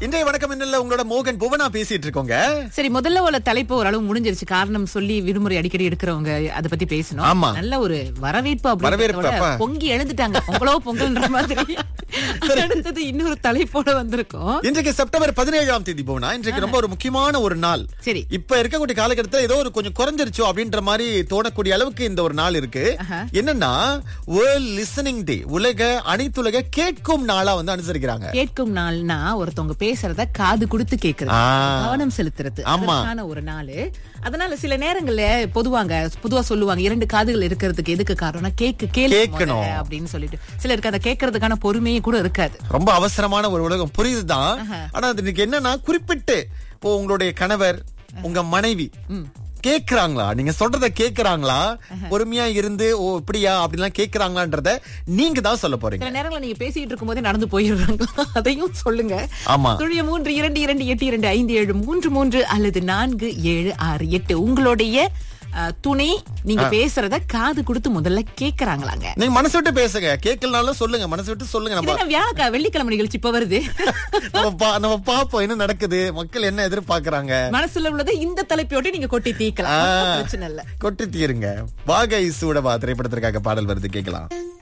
இன்றைய வணக்கம் என்னல்ல உங்களோட மோகன் புவனா பேசிட்டு இருக்கோங்க. சரி, முதல்ல உள்ள தலைப்பு ஓரளவு முடிஞ்சிருச்சு. காரணம் சொல்லி விடுமுறை அடிக்கடி எடுக்கிறவங்க அத பத்தி பேசணும். ஆமா. நல்ல ஒரு வரவேற்பு அப்படிங்கறத பொங்கி எழுந்துட்டாங்க. உங்களோ பொங்கல்ன்ற மாதிரி. அடுத்தது இன்னொரு தலைப்போட வந்திருக்கோம். இன்றைக்கு செப்டம்பர் 17ஆம் தேதி புவனா. இன்றைக்கு ரொம்ப ஒரு முக்கியமான ஒரு நாள். சரி. இப்ப இருக்கக்கூடிய காலகட்டத்துல ஏதோ ஒரு கொஞ்சம் குறைஞ்சிருச்சோ அப்படின்ற மாதிரி தோணக்கூடிய அளவுக்கு இந்த ஒரு நாள் இருக்கு. என்னன்னா வேர்ல்ட் லிசனிங் டே, உலக அனைத்துலக கேட்கும் நாளா வந்து அனுசரிக்கிறாங்க. கேட்கும் நாள்னா ஒருத்தவங்க பேசுறத காது கொடுத்து கேக்குறது, கவனம் செலுத்துறது, அதற்கான ஒரு நாள். அதனால சில நேரங்கள்ல பொதுவா சொல்லுவாங்க, 2 காதுகள் இருக்கிறதுக்கு எதுக்கு காரணம், கேட்கணும் அப்படின்னு சொல்லிட்டு. சிலருக்கு அதை கேட்கறதுக்கான பொறுமையே கூட இருக்காது. ரொம்ப அவசரமான ஒரு உலகம், புரியுதுதான். ஆனா அது இன்னைக்கு என்னன்னா, குறிப்பிட்டு இப்போ உங்களுடைய கணவர், உங்க மனைவி கேக்குறாங்களா, நீங்க சொல்றத கேக்குறாங்களா, பொறுமையா இருந்து ஓ இப்படியா அப்படிலாம் கேக்குறாங்களான்றத நீங்க தான் சொல்ல போறீங்க. சில நேரங்கள நீங்க பேசிட்டு இருக்கும் போதே நடந்து போயிடுறாங்களா, அதையும் சொல்லுங்க. ஆமா. 322282333 அல்லது 4768 உங்களுடைய துணை நீங்க பேசுறத காது கொடுத்து முதல்ல கேக்குறாங்களாங்க. நீங்க மனசு விட்டு பேசுங்க, கேட்கலனாலும் சொல்லுங்க, மனசு விட்டு சொல்லுங்க. நம்ம வெள்ளிக்கிழமை நிகழ்ச்சி இப்ப வருது. நம்ம பாப்போம் என்ன நடக்குது, மக்கள் என்ன எதிர்பார்க்கறாங்க. மனசுல உள்ளதை இந்த தலைப்போட்டு நீங்க கொட்டி தீக்கலாம், பிரச்சனை இல்ல. கொட்டி தீருங்க. வாகை சூடவா திரைப்படத்திற்காக பாடல் வருது, கேட்கலாம்.